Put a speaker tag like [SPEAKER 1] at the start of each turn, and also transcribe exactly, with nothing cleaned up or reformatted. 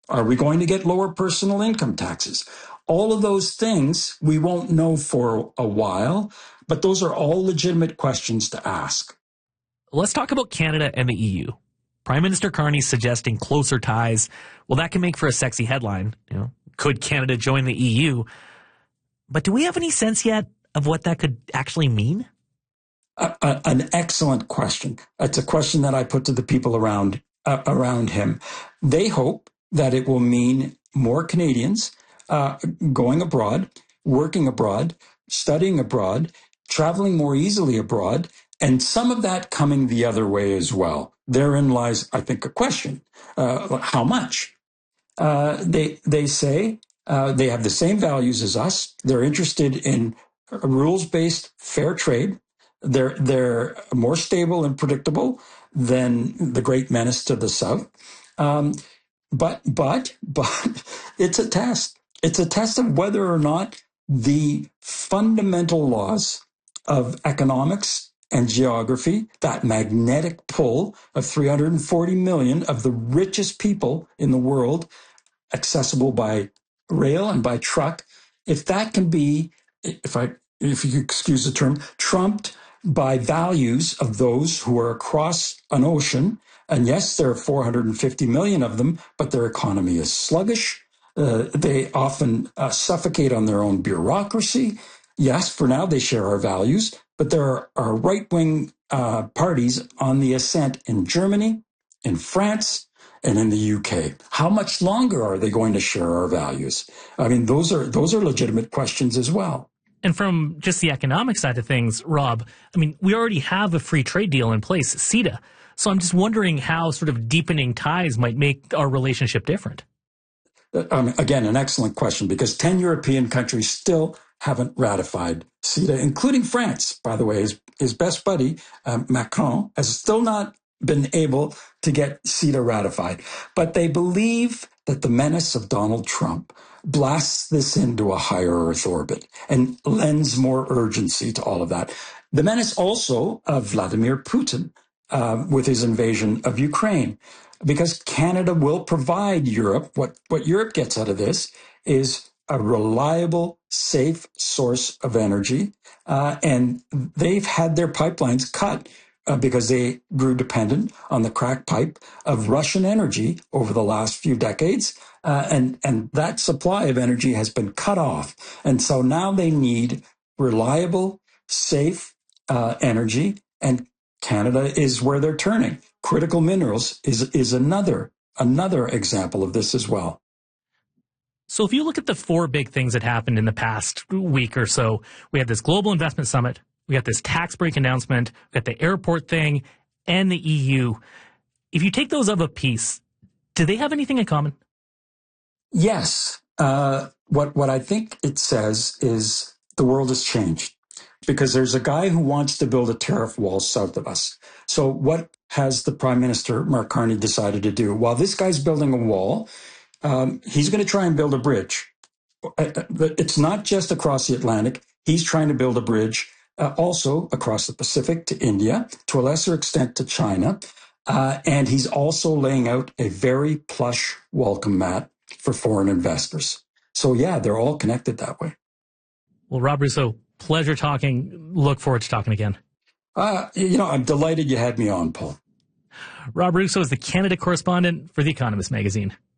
[SPEAKER 1] Are we going to get lower personal income taxes? All of those things we won't know for a while, but those are all legitimate questions to ask.
[SPEAKER 2] Let's talk about Canada and the E U. Prime Minister Carney's suggesting closer ties. Well, that can make for a sexy headline. You know, could Canada join the E U? But do we have any sense yet of what that could actually mean?
[SPEAKER 1] Uh, uh, an excellent question. It's a question that I put to the people around uh, around him. They hope that it will mean more Canadians uh, going abroad, working abroad, studying abroad, traveling more easily abroad, and some of that coming the other way as well. Therein lies, I think, a question. Uh, how much? Uh, they they say uh, they have the same values as us. They're interested in rules-based fair trade. They're they're more stable and predictable than the great menace to the south. Um, but but but it's a test. It's a test of whether or not the fundamental laws of economics and geography, that magnetic pull of three hundred forty million of the richest people in the world, accessible by rail and by truck, if that can be, if I, if you excuse the term, trumped by values of those who are across an ocean. And yes, there are four hundred fifty million of them, but their economy is sluggish. Uh, they often uh, suffocate on their own bureaucracy. Yes, for now they share our values, but there are, are right-wing uh, parties on the ascent in Germany, in France, and in the U K. How much longer are they going to share our values? I mean, those are those are legitimate questions as well.
[SPEAKER 3] And from just the economic side of things, Rob, I mean, we already have a free trade deal in place, CETA. So I'm just wondering how sort of deepening ties might make our relationship different.
[SPEAKER 1] Um, again, an excellent question, because ten European countries still haven't ratified CETA, including France, by the way. His, his best buddy, um, Macron, has still not been able to get CETA ratified. But they believe that the menace of Donald Trump blasts this into a higher Earth orbit and lends more urgency to all of that. The menace also of Vladimir Putin uh, with his invasion of Ukraine, because Canada will provide Europe, what, what Europe gets out of this is a reliable, safe source of energy. Uh, and they've had their pipelines cut uh, because they grew dependent on the crack pipe of Russian energy over the last few decades. Uh, and, and that supply of energy has been cut off. And so now they need reliable, safe uh, energy. And Canada is where they're turning. Critical minerals is, is another, another example of this as well.
[SPEAKER 3] So if you look at the four big things that happened in the past week or so, we had this global investment summit, we got this tax break announcement, we got the airport thing, and the E U. If you take those of a piece, do they have anything in common?
[SPEAKER 1] Yes. Uh, what, what I think it says is the world has changed, because there's a guy who wants to build a tariff wall south of us. So what has the Prime Minister, Mark Carney, decided to do? While this guy's building a wall, um, he's going to try and build a bridge. It's not just across the Atlantic. He's trying to build a bridge uh, also across the Pacific to India, to a lesser extent to China. Uh, and he's also laying out a very plush welcome mat for foreign investors. So, yeah, they're all connected that way.
[SPEAKER 3] Well, Rob Russo, pleasure talking. Look forward to talking again.
[SPEAKER 1] Uh, you know, I'm delighted you had me on, Paul.
[SPEAKER 3] Rob Russo is the Canada correspondent for The Economist magazine.